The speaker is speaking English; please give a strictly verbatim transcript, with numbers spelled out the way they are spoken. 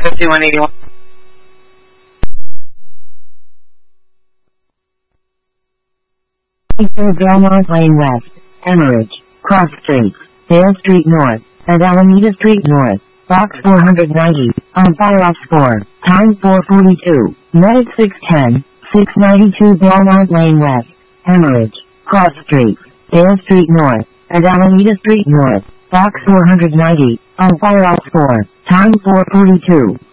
fifty-one eighty-one. Through Belmont Lane West, Emmerich, Cross Street, Dale Street North, and Alameda Street North, Box four ninety, on Fireops four, time four forty-two, Medic six ten, six ninety-two Belmont Lane West, Emmerich, Cross Street, Dale Street North, and Alameda Street North, Box four ninety, on Fireops four, time four forty-two.